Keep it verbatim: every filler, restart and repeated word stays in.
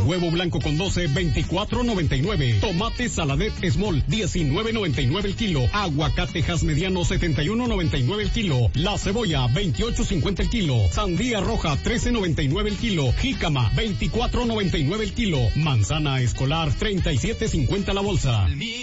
Huevo blanco con doce, veinticuatro noventa y nueve. Tomate Saladet Small, diecinueve noventa y nueve el kilo. Aguacatejas mediano, setenta y uno noventa y nueve el kilo. La cebolla, veintiocho cincuenta el kilo. Sandía roja, trece noventa y nueve el kilo. Jícama, veinticuatro noventa y nueve el kilo. Manzana escolar, treinta y siete cincuenta la bolsa.